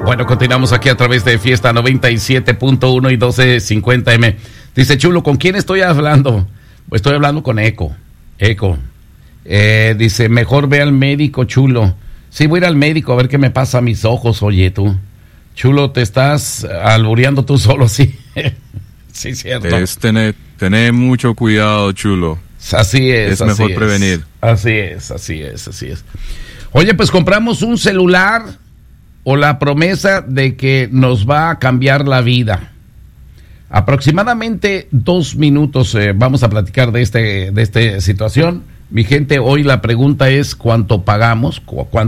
Bueno, continuamos aquí a través de Fiesta 97.1 y 1250M. Dice Chulo, ¿con quién estoy hablando? Pues estoy hablando con Eco. Dice, mejor ve al médico, Chulo. Sí, voy a ir al médico a ver qué me pasa a mis ojos, oye tú. Chulo, te estás albureando tú solo, sí. Sí, cierto. Es tener mucho cuidado, Chulo. Así es. Es mejor prevenir. Así es. Oye, pues compramos un celular o la promesa de que nos va a cambiar la vida. Aproximadamente 2 minutos vamos a platicar de esta situación. Mi gente, hoy la pregunta es ¿cuánto pagamos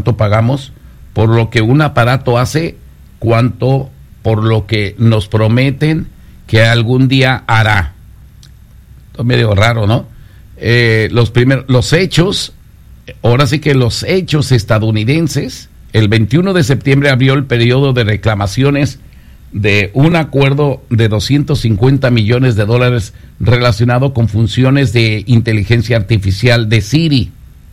por lo que un aparato hace? ¿Cuánto por lo que nos prometen que algún día hará? Esto es medio raro, ¿no? Los hechos, ahora sí que los hechos estadounidenses. El 21 de septiembre abrió el periodo de reclamaciones de un acuerdo de $250 millones relacionado con funciones de inteligencia artificial de Siri.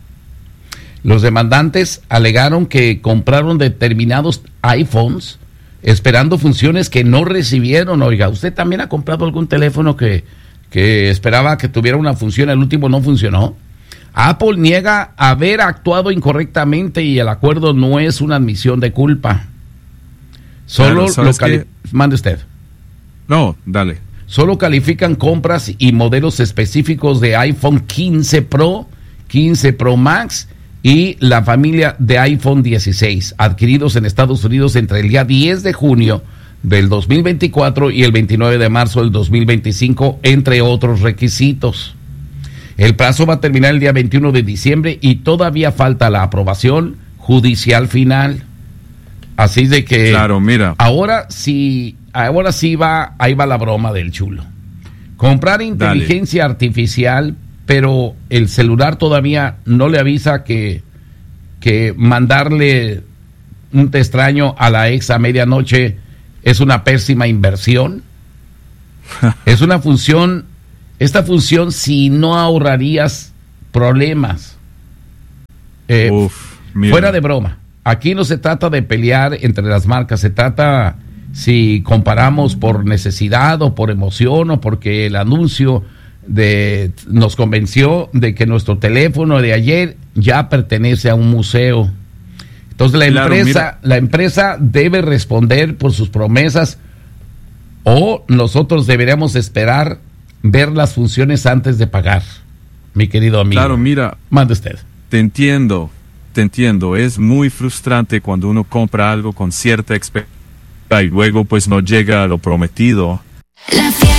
Los demandantes alegaron que compraron determinados iPhones esperando funciones que no recibieron. Oiga, ¿usted también ha comprado algún teléfono que esperaba que tuviera una función, el último no funcionó? Apple niega haber actuado incorrectamente y el acuerdo no es una admisión de culpa. Solo mande usted. No, dale. Solo califican compras y modelos específicos de iPhone 15 Pro, 15 Pro Max y la familia de iPhone 16, adquiridos en Estados Unidos entre el día 10 de junio del 2024 y el 29 de marzo del 2025, entre otros requisitos. El plazo va a terminar el día 21 de diciembre y todavía falta la aprobación judicial final. Así de que... Claro, mira. Ahora sí va, ahí va la broma del Chulo. Comprar inteligencia artificial, pero el celular todavía no le avisa que mandarle un te extraño a la ex a medianoche es una pésima inversión. Es una función... Esta función, si no ahorrarías problemas. Fuera de broma. Aquí no se trata de pelear entre las marcas. Se trata si comparamos por necesidad o por emoción o porque el anuncio nos convenció de que nuestro teléfono de ayer ya pertenece a un museo. Entonces la empresa debe responder por sus promesas o nosotros deberíamos esperar ver las funciones antes de pagar, mi querido amigo. Claro, mira. Mande usted. Te entiendo. Es muy frustrante cuando uno compra algo con cierta expectativa y luego pues no llega a lo prometido.